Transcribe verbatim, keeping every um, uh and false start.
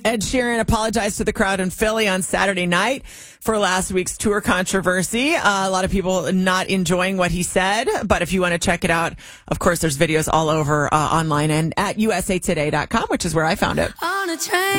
Ed Sheeran apologized to the crowd in Philly on Saturday night for last week's tour controversy. Uh, a lot of people not enjoying what he said, but if you want to check it out, of course, there's videos all over uh, online and at u s a today dot com, which is where I found it. On a train.